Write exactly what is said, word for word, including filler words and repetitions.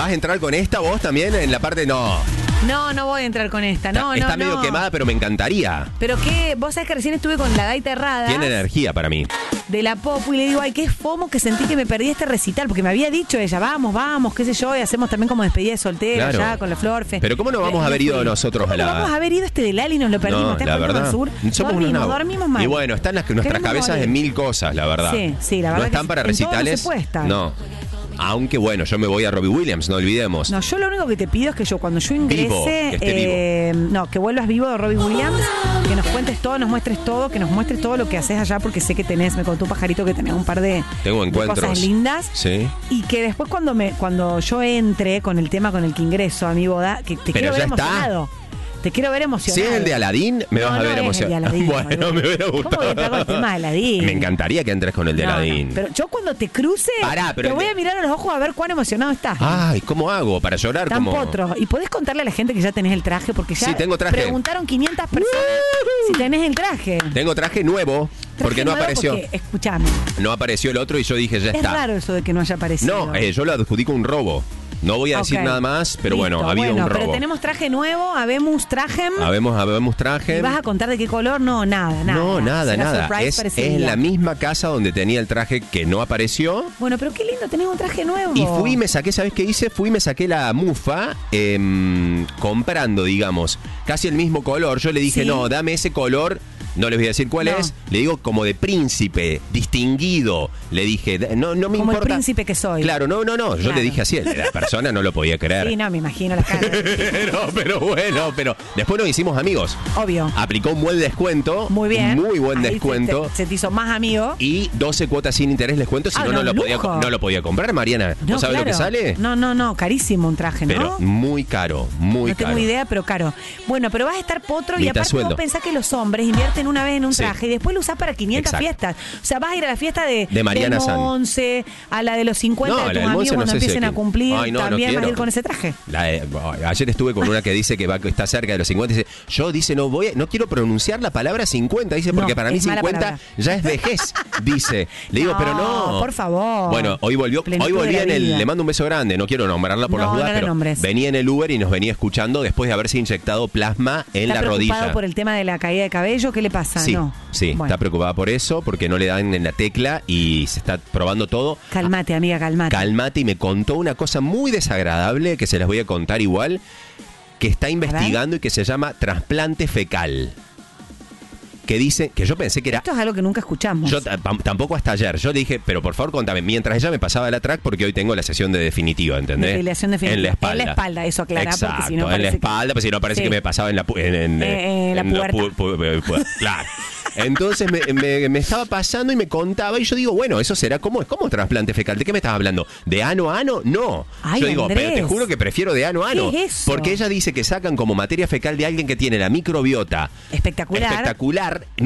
¿Vas a entrar con esta vos también en la parte? No. No, no voy a entrar con esta. No, está, no, está medio no. quemada, pero me encantaría. Pero qué, vos sabés que recién estuve con la gaita errada. Tiene energía para mí. De la Popu y le digo, ay, qué fomo que sentí que me perdí este recital, porque me había dicho ella, vamos, vamos, qué sé yo, y hacemos también como despedida de soltera Claro. ya con la Florfe. Pero ¿cómo no vamos a haber ido nosotros ¿Cómo a la...? no vamos a haber ido este de Lali y nos lo perdimos? No, ¿Estás la jugando verdad. con Sur? Somos dormimos, unos nabos. dormimos mal. Y bueno, están las, nuestras Queremos cabezas morir. en mil cosas, la verdad. Sí, sí, la verdad No que están para en todo no recitales. se puede estar. No. Aunque bueno, yo me voy a Robbie Williams, no olvidemos. No, yo lo único que te pido es que yo cuando yo ingrese, Vivo, que esté eh, no, que vuelvas vivo de Robbie Williams, que nos cuentes todo, nos muestres todo, que nos muestres todo lo que haces allá, porque sé que tenés, me contó un pajarito que tenés un par de, Tengo de encuentros. cosas lindas. Sí. Y que después cuando me cuando yo entre con el tema con el que ingreso a mi boda, que te Pero quiero ver ya está. emocionado. Te quiero ver Si emocionado. es el de Aladín, me No, vas a no ver es el de emocionado. Aladín, Bueno, boludo. me hubiera ¿Cómo gustado. voy a entrar con el tema de Aladín? Me encantaría que entres con el de No, no, Aladín. pero yo cuando te cruce, Pará, pero te el voy de- a mirar a los ojos a ver cuán emocionado estás. Ay, ¿cómo hago? Para llorar Tan como... potro. Y podés contarle a la gente que ya tenés el traje, porque ya Sí, tengo traje. preguntaron quinientas personas si tenés el traje. Tengo traje nuevo, Traje porque no nuevo apareció. Porque, escuchame, No apareció el otro y yo dije, ya es está. raro eso de que no haya aparecido. No, eh, yo lo adjudico un robo. No voy a decir Ok. nada más, pero Listo, bueno, ha habido bueno, un robo. Pero tenemos traje nuevo, habemos traje. Habemos, habemos traje. ¿Y vas a contar de qué color? No, nada, nada. No, nada, Será nada. surprise Es, para ese es en día. la misma casa donde tenía el traje que no apareció. Bueno, pero qué lindo, tenés un traje nuevo. Y fui y me saqué, ¿sabes qué hice? Fui y me saqué la mufa em, comprando, digamos, casi el mismo color. Yo le dije, Sí. no, dame ese color. No les voy a decir cuál No. es. Le digo como de príncipe, distinguido. Le dije, no, no me Como el importa. príncipe que soy. Claro, no, no, no. Yo Claro. le dije así. La persona no lo podía creer. Sí, no, me imagino las caras. pero, pero bueno, pero después nos hicimos amigos. Obvio. Aplicó un buen descuento. Muy bien. Muy buen Ahí descuento. Se te, se te hizo más amigo. Y doce cuotas sin interés les cuento, si Ah, no, no, no, lo lujo. podía, no lo podía comprar, Mariana. ¿No, sabes lo que claro. sale? No, no, no, carísimo un traje, ¿no? Pero muy caro, muy no caro. tengo idea, pero caro. Bueno, pero vas a estar potro y Mitad aparte sueldo. vos pensás que los hombres invierten una vez en un Sí. traje y después lo usás para quinientas Exacto. fiestas. O sea, vas a ir a la fiesta de, De Mariana del San. Monse, a la de los cincuenta No, de la tus del amigos Monse no cuando sé si empiecen hay a que- cumplir. Ay, no, no también vas a quiero. ir con ese traje. La, eh, ayer estuve con una que dice que va, que está cerca de los cincuenta y dice, yo dice, no voy, a- no quiero pronunciar la palabra cincuenta, dice, porque No, para mí es mala cincuenta palabra. ya es vejez, dice. Le digo, No, pero no. por favor. Bueno, hoy volvió, Plenitud hoy volví de la en el, vida. le mando un beso grande, no quiero nombrarla por No, las dudas, no la pero nombres. venía en el Uber y nos venía escuchando después de haberse inyectado plasma en ¿Está la preocupado rodilla. por el tema de la caída de cabello? ¿Qué le pasa? Sí, no. sí, Bueno, está preocupada por eso, porque no le dan en la tecla y se está probando todo. calmate, amiga, calmate. Calmate, y me contó una cosa muy desagradable que se las voy a contar igual, que está investigando y que se llama trasplante fecal. Que dice, que yo pensé que era... Esto es algo que nunca escuchamos. Yo t- tampoco hasta ayer. Yo le dije, pero por favor contame, mientras ella me pasaba la track, porque hoy tengo la sesión de definitiva, ¿entendés? Depilación definitiva. En la espalda. En la espalda, eso aclará, porque Exacto, si no en la parece que- espalda, pues si no parece Sí. que me pasaba en la... pu- En, en- Eh, en la en puerta. pu- pu- pu- pu- claro. Entonces me, me- me estaba pasando y me contaba y yo digo, bueno, eso será, ¿cómo es? ¿Cómo trasplante fecal? ¿De qué me estás hablando? ¿De ano a ano? No. Ay, yo digo, Andrés. pero te juro que prefiero de ano a ano. ¿Qué es eso? Porque ella dice que sacan como materia fecal de alguien que tiene la microbiota Espectacular. espectacular.